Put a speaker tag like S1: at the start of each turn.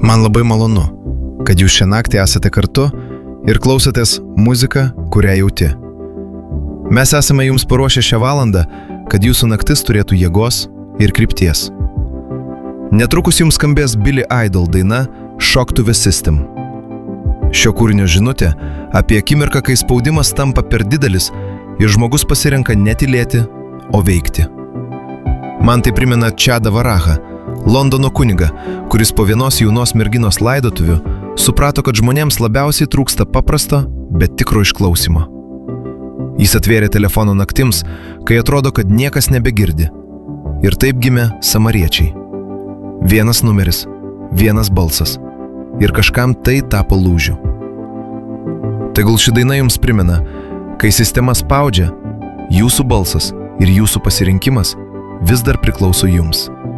S1: Man labai malonu, kad jūs šią naktį esate kartu ir klausotės muziką, kurią jauti. Mes esame jums paruošę šią valandą, kad jūsų naktis turėtų jėgos ir krypties. Netrukus jums skambės Billy Idol daina Shock to the System. Šio kūrinio žinutė apie akimirką, kai spaudimas tampa per didelis ir žmogus pasirenka netylėti, o veikti. Man tai primena Čadą Varahą, Londono kunigą, kuris po vienos jaunos merginos laidotuvių suprato, kad žmonėms labiausiai trūksta paprasto, bet tikro išklausimo. Jis atvėrė telefono naktims, kai atrodo, kad niekas nebegirdi. Ir taip gimė Samariečiai. Vienas numeris, vienas balsas. Ir kažkam tai tapo lūžiu. Tegul ši daina jums primena, kai sistema spaudžia, jūsų balsas ir jūsų pasirinkimas vis dar priklauso jums.